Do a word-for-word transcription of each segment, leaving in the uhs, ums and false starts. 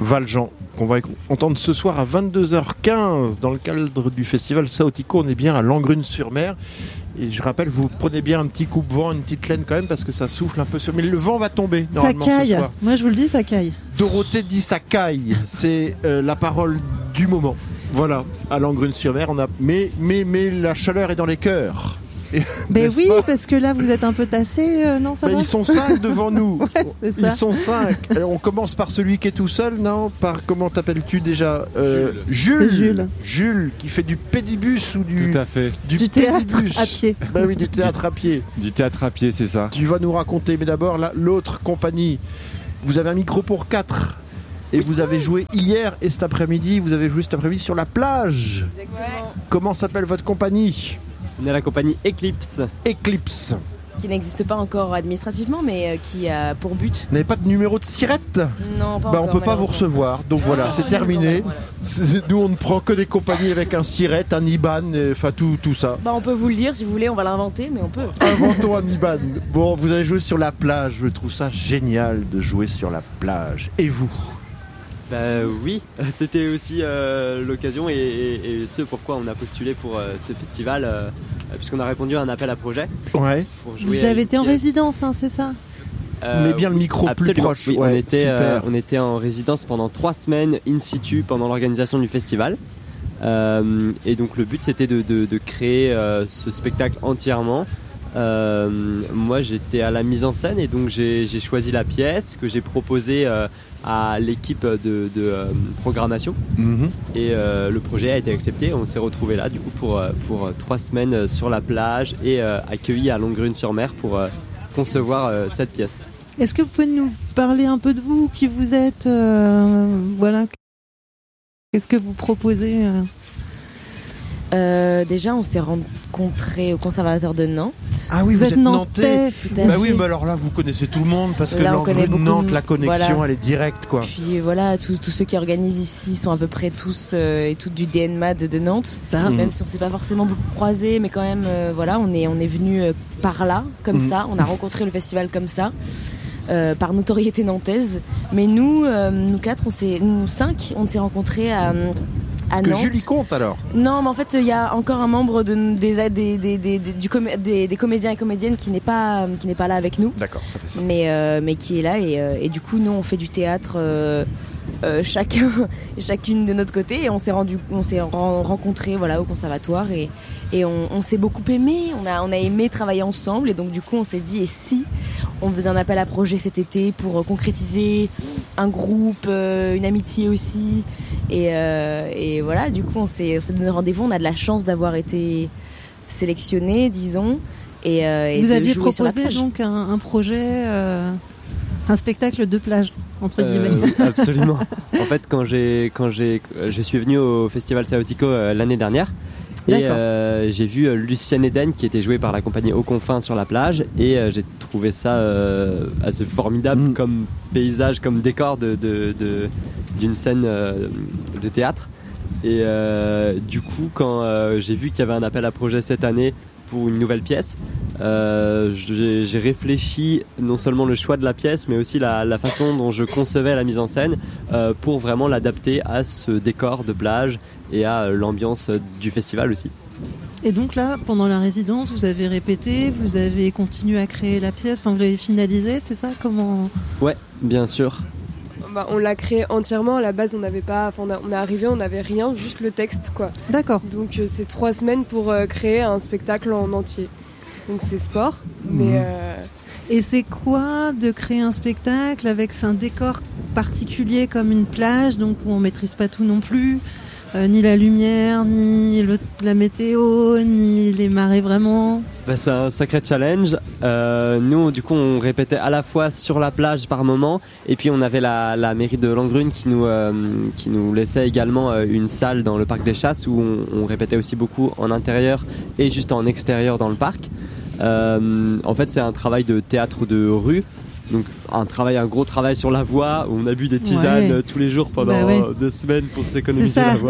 Valjean, qu'on va entendre ce soir à vingt-deux heures quinze dans le cadre du festival Saotico. On est bien à Langrune-sur-Mer. Et je rappelle, vous prenez bien un petit coupe-vent, une petite laine quand même, parce que ça souffle un peu sur... Mais le vent va tomber, normalement, ça caille. ce soir. Moi, je vous le dis, ça caille. Dorothée dit ça caille. C'est euh, la parole du moment. Voilà, à Langrune-sur-Mer, on a... Mais, mais, mais la chaleur est dans les cœurs. Et, ben oui, pas parce que là vous êtes un peu tassé, euh, non ça ben va. Ils sont cinq devant nous. Ouais, c'est ça. Ils sont cinq. Alors, on commence par celui qui est tout seul, non? Par comment t'appelles-tu déjà? euh, Jules. Jules. Jules. Jules, qui fait du pédibus ou du. Tout à fait. Du, du théâtre pédibus. à pied. Ben oui, du théâtre à pied. Du théâtre à pied, c'est ça. Tu vas nous raconter, mais d'abord là, l'autre compagnie. Vous avez un micro pour quatre. Et vous avez joué hier et cet après-midi. Vous avez joué cet après-midi sur la plage. Exactement. Comment s'appelle votre compagnie? On est à la compagnie Eclipse. Eclipse. Qui n'existe pas encore administrativement, mais qui a pour but. Vous n'avez pas de numéro de sirette? Non, pas bah, encore. On peut pas vous recevoir. Donc Ah, voilà, c'est terminé. voilà. C'est, nous, on ne prend que des compagnies avec un sirette, un I B A N, enfin tout, tout ça. Bah, on peut vous le dire si vous voulez, on va l'inventer, mais on peut. Inventons un I B A N. Bon, vous avez joué sur la plage. Je trouve ça génial de jouer sur la plage. Et vous? Bah oui, c'était aussi euh, l'occasion et, et, et ce pourquoi on a postulé pour euh, ce festival, euh, puisqu'on a répondu à un appel à projet. Ouais. Pour jouer Vous avez été en pièce. résidence, hein, c'est ça? Euh, Mais bien le micro absolument. plus proche. Oui, Ouais, on, était, euh, super. on était en résidence pendant trois semaines in situ pendant l'organisation du festival. Euh, et donc le but c'était de, de, de créer euh, ce spectacle entièrement. Euh, moi j'étais à la mise en scène et donc j'ai, j'ai choisi la pièce que j'ai proposée euh, à l'équipe de, de euh, programmation Mm-hmm. et euh, le projet a été accepté. On s'est retrouvés là du coup pour, pour trois semaines sur la plage et euh, accueillis à Langrune-sur-Mer pour euh, concevoir euh, cette pièce. Est-ce que vous pouvez nous parler un peu de vous, qui vous êtes, euh, voilà, qu'est-ce que vous proposez euh Euh, déjà, on s'est rencontrés au Conservatoire de Nantes. Ah oui, vous, Vous êtes êtes nantais. nantais. Tout à Bah fait. oui, mais alors là, vous connaissez tout le monde parce que Là, on connaît Langrune, beaucoup Nantes, de- la connexion, voilà. elle est directe, quoi. Puis euh, voilà, tous tous ceux qui organisent ici sont à peu près tous euh, et toutes du D N M A D de Nantes. Ça. Mhm. Même si on s'est pas forcément beaucoup croisés, mais quand même, euh, voilà, on est on est venu euh, par là, comme Mhm. ça. On a rencontré le festival comme ça, euh, par notoriété nantaise. Mais nous, euh, nous quatre, on s'est, nous cinq, on s'est rencontrés à à Parce que Nantes. Julie compte alors. Non, mais en fait, il y a encore un membre de, des, des, des, des, des, du comé- des, des comédiens et comédiennes qui n'est pas, qui n'est pas là avec nous, D'accord, ça fait ça. mais, euh, mais qui est là. Et, euh, et du coup, nous, on fait du théâtre euh, euh, chacun, chacune de notre côté. Et on s'est rendu, on s'est ren- rencontrés, voilà, au conservatoire et, et on, on s'est beaucoup aimé. On a, on a aimé travailler ensemble. Et donc, du coup, on s'est dit, et si on faisait un appel à projet cet été pour euh, concrétiser un groupe, euh, une amitié aussi. Et, euh, et voilà, du coup, on s'est, on s'est donné rendez-vous. On a de la chance d'avoir été sélectionnés, disons. Et, euh, et Vous de aviez jouer sur la proposé plage. donc un, un projet, euh, un spectacle de plage, entre Euh, guillemets. oui, absolument. En fait, quand j'ai, quand j'ai, je suis venu au Festival Saotico euh, l'année dernière et D'accord. euh, j'ai vu euh, Lucienne Eden qui était jouée par la compagnie Aux Confins sur la plage et euh, j'ai trouvé ça euh, assez formidable Mm. comme paysage, comme décor de, de, de- d'une scène euh, de théâtre. Et euh, du coup, quand euh, j'ai vu qu'il y avait un appel à projet cette année pour une nouvelle pièce, euh, j'ai, j'ai réfléchi non seulement le choix de la pièce, mais aussi la, la façon dont je concevais la mise en scène euh, pour vraiment l'adapter à ce décor de plage et à l'ambiance du festival aussi. Et donc là, pendant la résidence, vous avez répété, vous avez continué à créer la pièce, enfin vous l'avez finalisée, c'est ça? Comment? Ouais, bien sûr. Bah, on l'a créé entièrement. À la base, on n'avait pas. Enfin, on, a- on est arrivé, on n'avait rien, juste le texte, quoi. D'accord. Donc, euh, c'est trois semaines pour euh, créer un spectacle en entier. Donc, c'est sport, mais Mhm. euh, Et c'est quoi de créer un spectacle avec un décor particulier comme une plage, donc où on maîtrise pas tout non plus, euh, ni la lumière, ni le- la météo, ni les marées vraiment. Bah, c'est un sacré challenge. Euh, nous, du coup, on répétait à la fois sur la plage par moment, et puis on avait la, la mairie de Langrune qui nous, euh, qui nous laissait également euh, une salle dans le parc des Chasses où on, on répétait aussi beaucoup en intérieur et juste en extérieur dans le parc. Euh, en fait, c'est un travail de théâtre de rue. Donc un travail, un gros travail sur la voix où on a bu des tisanes Ouais. euh, tous les jours pendant Bah ouais. euh, deux semaines pour s'économiser C'est ça. la voix.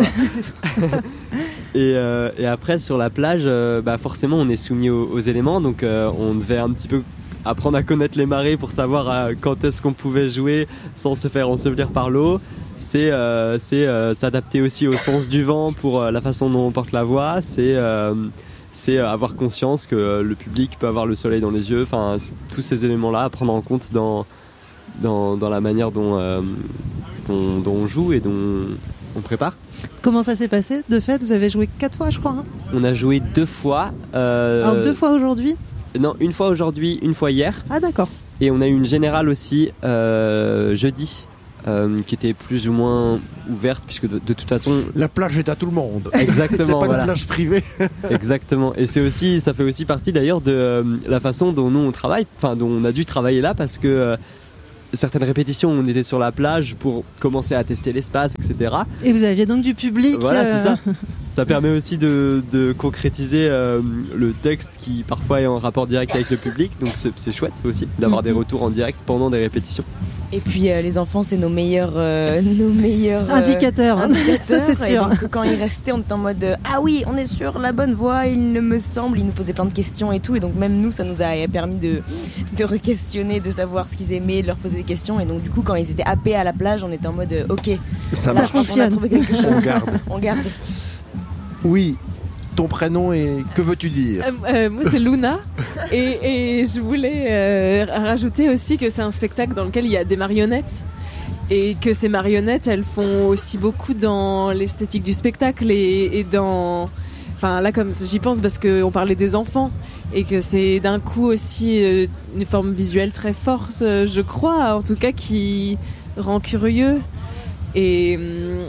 Et, euh, et après sur la plage, euh, bah forcément on est soumis aux, aux éléments, donc euh, on devait un petit peu apprendre à connaître les marées pour savoir euh, quand est-ce qu'on pouvait jouer sans se faire ensevelir par l'eau. c'est euh, c'est euh, s'adapter aussi au sens du vent pour euh, la façon dont on porte la voix, c'est euh, c'est avoir conscience que euh, le public peut avoir le soleil dans les yeux, enfin tous ces éléments là à prendre en compte dans dans, dans la manière dont, euh, dont dont on joue et dont on prépare. Comment ça s'est passé de fait? Vous avez joué quatre fois je crois, hein? On a joué deux fois euh, Alors deux fois aujourd'hui? Non, une fois aujourd'hui, une fois hier. Ah d'accord. Et on a eu une générale aussi euh, jeudi euh, qui était plus ou moins ouverte puisque de, de toute façon la plage est à tout le monde. Exactement. C'est pas voilà. une plage privée. Exactement. Et c'est aussi, ça fait aussi partie d'ailleurs de euh, la façon dont nous on travaille, enfin dont on a dû travailler là parce que euh, certaines répétitions on était sur la plage pour commencer à tester l'espace, et cetera. Et vous aviez donc du public. Voilà, euh... c'est ça. Ça permet aussi de, de concrétiser euh, le texte qui parfois est en rapport direct avec le public, donc c'est, c'est chouette aussi d'avoir mm-hmm. des retours en direct pendant des répétitions. Et puis euh, les enfants c'est nos meilleurs, euh, nos meilleurs euh, indicateurs. indicateurs. Ça c'est sûr. Et donc quand ils restaient, on était en mode euh, ah oui, on est sur la bonne voie. Il ne me semble, ils nous posaient plein de questions et tout, et donc même nous ça nous a permis de de re-questionner, de savoir ce qu'ils aimaient, de leur poser des questions. Et donc du coup quand ils étaient happés à la plage, on était en mode euh, ok, ça, ça marche. fonctionne. On a trouvé quelque chose. On garde. On garde. Oui, ton prénom et que veux-tu dire? euh, euh, Moi c'est Luna et, et je voulais euh, rajouter aussi que c'est un spectacle dans lequel il y a des marionnettes et que ces marionnettes elles font aussi beaucoup dans l'esthétique du spectacle et, et dans... Enfin là comme j'y pense parce qu'on parlait des enfants et que c'est d'un coup aussi euh, une forme visuelle très forte, euh, je crois, en tout cas qui rend curieux et... Hum,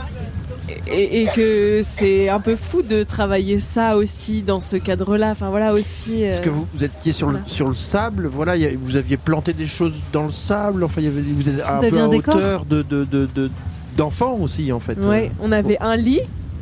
Et, et que c'est un peu fou de travailler ça aussi dans ce cadre-là. Enfin voilà aussi. Euh... Est-ce que vous, vous étiez sur le, sur le sable, voilà, y a, vous aviez planté des choses dans le sable. Enfin, y avait, vous êtes un vous peu à un hauteur de, de, de, de, d'enfants aussi en fait. Ouais, on avait un lit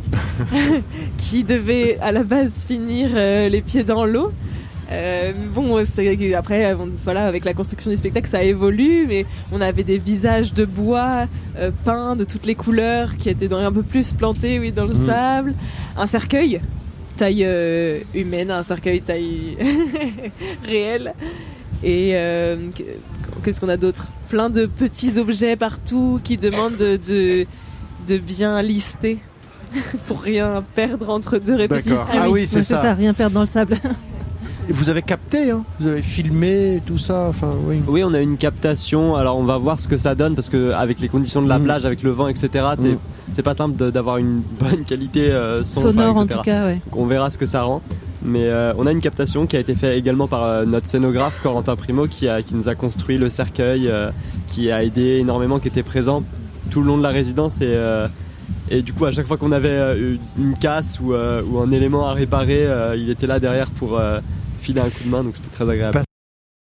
qui devait à la base finir euh, les pieds dans l'eau. Euh, bon, c'est, après, bon, voilà, avec la construction du spectacle, ça évolue, mais on avait des visages de bois euh, peints de toutes les couleurs qui étaient dans, un peu plus plantés, oui, dans le mmh. sable. Un cercueil, taille euh, humaine, un cercueil taille réelle. Et euh, qu'est-ce qu'on a d'autre? Plein de petits objets partout qui demandent de, de, de bien lister pour rien perdre entre deux répétitions. D'accord. Ah oui, c'est, ouais, ça. c'est ça, rien perdre dans le sable. Vous avez capté, hein, vous avez filmé tout ça, enfin oui. Oui, on a une captation. Alors on va voir ce que ça donne parce que avec les conditions de la mmh. plage, avec le vent, et cetera. C'est mmh. c'est pas simple de, d'avoir une bonne qualité euh, son, sonore enfin, en tout cas. Ouais. Donc on verra ce que ça rend. Mais euh, on a une captation qui a été faite également par euh, notre scénographe Corentin Primo qui a qui nous a construit le cercueil, euh, qui a aidé énormément, qui était présent tout le long de la résidence et euh, Et du coup, à chaque fois qu'on avait euh, une casse ou, euh, ou un élément à réparer, euh, il était là derrière pour euh, filer un coup de main, donc c'était très agréable.